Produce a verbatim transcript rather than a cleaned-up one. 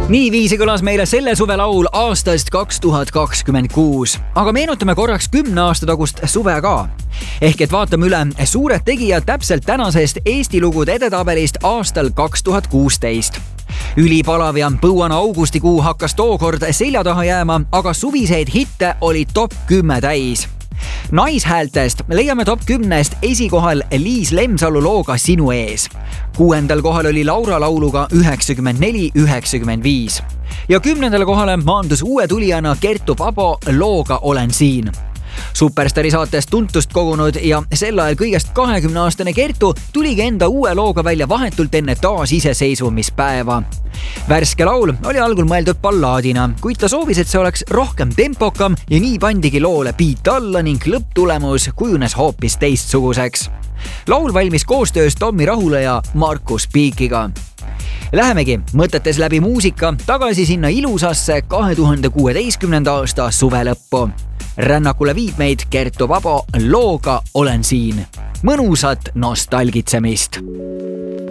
Niiviisi kõlas meile selle suve laul aastast kaks tuhat kakskümmend kuus. Aga meenutame korraks kümne aasta tagust suve ka. Ehk et vaatame üle suured tegijad täpselt tänasest Eesti lugude edetabelist aastal kaks tuhat kuusteist. Ülipalav ja põuane augustikuu hakkas tookord selja taha jääma, aga suviseid hitte oli top kümme täis. Naishäältest leiame top kümnest esikohal Liis Lemsalu looga Sinu ees. Kuuendal kohal oli Laura lauluga üheksakümmend neli üheksakümmend viis. Ja kümnendale kohale maandus uue tulijana Kertu Pabo looga Olen siin. Superstari saates tuntust kogunud ja sel ajal kõigest kahekümne aastane Kertu tuligi enda uue looga välja vahetult enne taasiseseisvumispäeva. Värske laul oli algul mõeldud ballaadina, kuid ta soovis, et see oleks rohkem tempokam ja nii pandigi loole beat alla ning lõpptulemus kujunes hoopis teistsuguseks. Laul valmis koostöös Tommi Rahula ja Markus Piikiga. Lähemegi mõtetes läbi muusika tagasi sinna ilusasse kahe tuhande kuueteistkümnenda aasta suve lõppu. Rännakule viib meid Kertu Pabo looga Olen siin. Mõnusat nostalgitsemist!